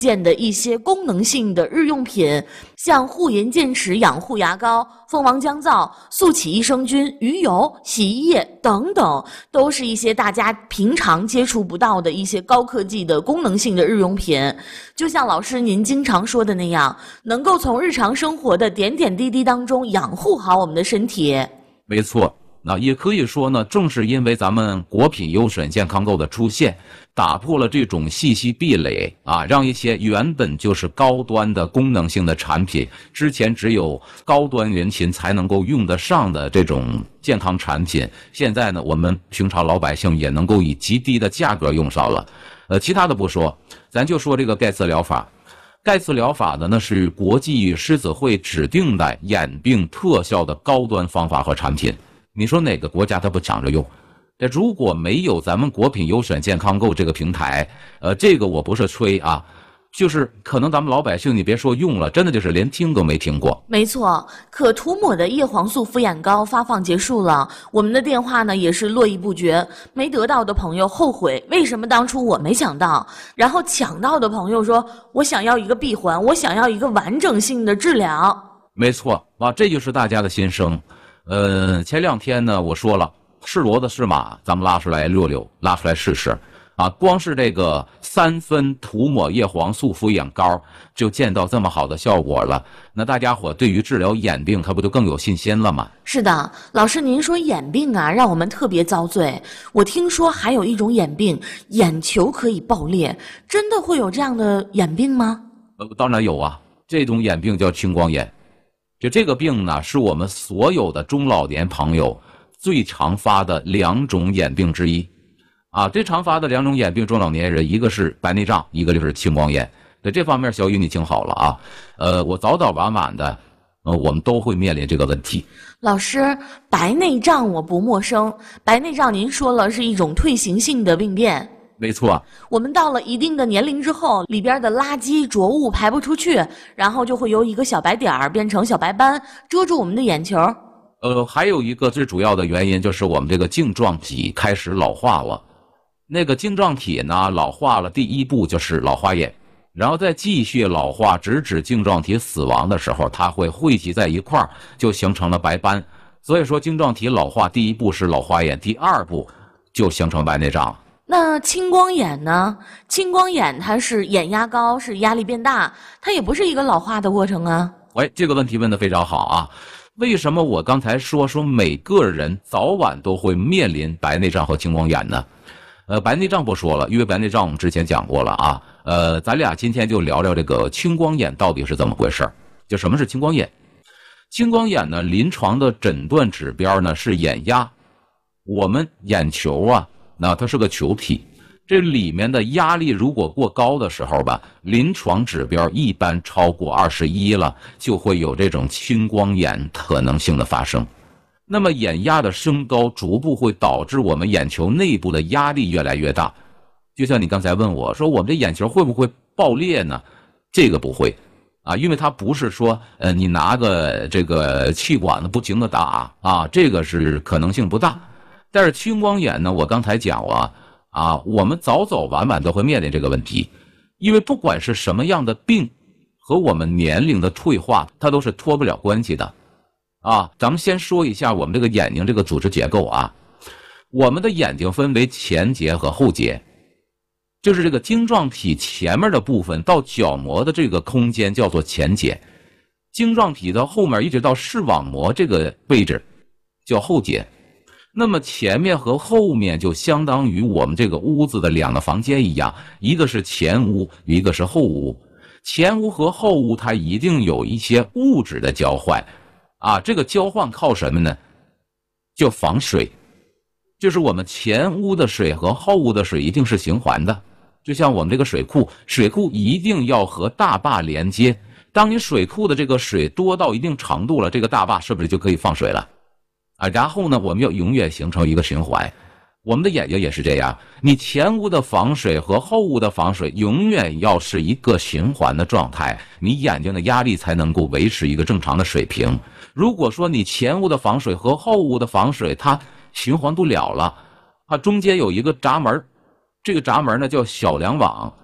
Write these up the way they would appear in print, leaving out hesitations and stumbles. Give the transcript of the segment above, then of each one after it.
见的一些功能性的日用品，像护颜健齿养护牙膏、蜂王降皂、速起益生菌、鱼油、洗衣液等等，都是一些大家平常接触不到的一些高科技的功能性的日用品。就像老师您经常说的那样，能够从日常生活的点点滴滴当中养护好我们的身体。 没错，那也可以说呢，正是因为咱们国品优选健康购的出现，打破了这种信息壁垒啊，让一些原本就是高端的功能性的产品，之前只有高端人群才能够用得上的这种健康产品，现在呢，我们平常老百姓也能够以极低的价格用上了。其他的不说，咱就说这个盖茨疗法。盖茨疗法呢，那是国际狮子会指定的眼病特效的高端方法和产品。你说哪个国家它不抢着用？这如果没有咱们国品优选健康购这个平台，这个我不是吹啊，就是可能咱们老百姓你别说用了，真的就是连听都没听过。 没错，可涂抹的叶黄素敷眼膏发放结束了，我们的电话呢也是络绎不绝，没得到的朋友后悔为什么当初我没抢到，然后抢到的朋友说我想要一个闭环，我想要一个完整性的治疗。 没错啊，这就是大家的心声。前两天呢我说了，是骡子是马，咱们拉出来溜溜，拉出来试试。啊，光是这个3分涂抹叶黄素敷眼膏就见到这么好的效果了，那大家伙对于治疗眼病可不就更有信心了吗？ 是的，老师您说眼病啊，让我们特别遭罪。我听说还有一种眼病，眼球可以爆裂，真的会有这样的眼病吗？ 当然有啊，这种眼病叫青光眼。就这个病呢，是我们所有的中老年朋友最常发的2种眼病之一。啊，最常发的2种眼病，中老年人一个是白内障，一个就是青光眼。在这方面，小雨你听好了啊，我早早晚晚的，我们都会面临这个问题。 老师，白内障我不陌生，白内障您说了是一种退行性的病变。 没错， 我们到了一定的年龄之后，里边的垃圾浊物排不出去，然后就会由一个小白点儿变成小白斑，遮住我们的眼球。 还有一个最主要的原因就是我们这个晶状体开始老化了。那个晶状体呢老化了，第一步就是老花眼，然后再继续老化，直至晶状体死亡的时候，它会汇集在一块儿，就形成了白斑。所以说晶状体老化第一步是老花眼，第2步就形成白内障了。 那青光眼呢？青光眼它是眼压高，是压力变大，它也不是一个老化的过程啊。 这个问题问得非常好啊。为什么我刚才说每个人早晚都会面临白内障和青光眼呢？白内障不说了，因为白内障我们之前讲过了啊。咱俩今天就聊聊这个青光眼到底是怎么回事。就什么是青光眼？青光眼呢，临床的诊断指标呢是眼压。我们眼球啊，那它是个球体，这里面的压力如果过高的时候吧，临床指标一般超过21了，就会有这种青光眼可能性的发生。那么眼压的升高逐步会导致我们眼球内部的压力越来越大。就像你刚才问我说我们这眼球会不会爆裂呢？这个不会啊，因为它不是说你拿个这个气管子不停的打啊，这个是可能性不大。但是青光眼呢，我刚才讲了啊，我们早早晚晚都会面临这个问题，因为不管是什么样的病和我们年龄的退化，它都是脱不了关系的。啊，咱们先说一下我们这个眼睛这个组织结构啊。我们的眼睛分为前节和后节，就是这个晶状体前面的部分到角膜的这个空间叫做前节，晶状体到后面一直到视网膜这个位置叫后节。那么前面和后面就相当于我们这个屋子的2个房间一样，一个是前屋，一个是后屋。前屋和后屋它一定有一些物质的交换啊，这个交换靠什么呢？叫防水，就是我们前屋的水和后屋的水一定是循环的，就像我们这个水库，水库一定要和大坝连接。当你水库的这个水多到一定程度了，这个大坝是不是就可以放水了啊？然后呢，我们要永远形成一个循环。我们的眼睛也是这样，你前屋的防水和后屋的防水永远要是一个循环的状态，你眼睛的压力才能够维持一个正常的水平。如果说你前屋的防水和后屋的防水它循环不了了，它中间有一个闸门，这个闸门呢叫小梁网，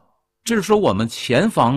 这是说我们前方